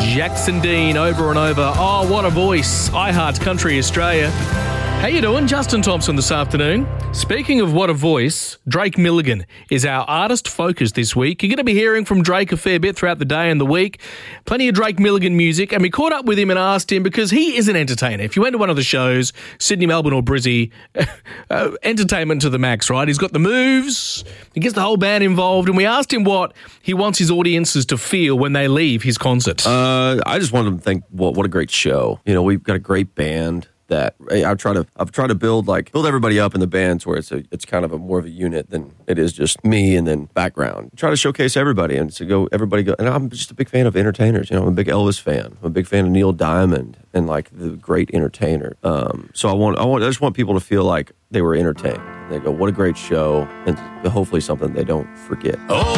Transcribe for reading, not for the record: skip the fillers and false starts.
Jackson Dean over and over. Oh, what a voice. I Heart Country Australia. How you doing? Justin Thompson this afternoon. Speaking of what a voice, Drake Milligan is our artist focus this week. You're going to be hearing from Drake a fair bit throughout the day and the week. Plenty of Drake Milligan music. And we caught up with him and asked him, because he is an entertainer. If you went to one of the shows, Sydney, Melbourne or Brizzy, entertainment to the max, right? He's got the moves. He gets the whole band involved. And we asked him what he wants his audiences to feel when they leave his concert. I just wanted them to think, what a great show. You know, we've got a great band. That I've tried to build everybody up in the bands where it's kind of more of a unit than it is just me and then background. Try to showcase everybody and everybody go. And I'm just a big fan of entertainers. You know, I'm a big Elvis fan. I'm a big fan of Neil Diamond and like the great entertainer. So I just want people to feel like they were entertained. They go, what a great show, and hopefully something they don't forget. Oh.